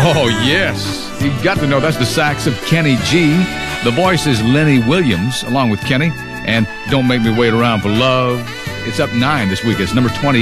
Oh, yes. You got to know that's the sax of Kenny G. The voice is Lenny Williams, along with Kenny. And Don't Make Me Wait Around for Love. It's up 9 this week. It's number 28.